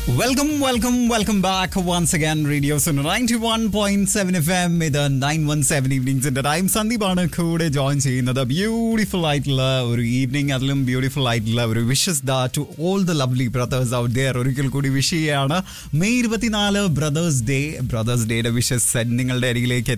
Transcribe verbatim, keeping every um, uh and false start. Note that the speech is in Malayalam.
Welcome welcome welcome back once again radio ninety one point seven F M ഇത് നയൻ വൺ സെവൻ ഈവനിങ്സിന്റെ ടൈം. സന്ദീപാണ് കൂടെ ജോയിൻ ചെയ്യുന്നത്. ബ്യൂട്ടിഫുൾ ആയിട്ടുള്ള ഒരു ഈവനിങ്, അതിലും ബ്യൂട്ടിഫുൾ ആയിട്ടുള്ള ഒരു വിഷസ് ദാ to all the lovely brothers out there. ഒരിക്കൽ കൂടി വിഷ് ചെയ്യാണ് മെയ് ഇരുപത്തിനാല് ബ്രദേഴ്സ് ഡേ. ബ്രദേഴ്സ് ഡേയുടെ വിഷസ് നിങ്ങളുടെ അരികിലേക്ക്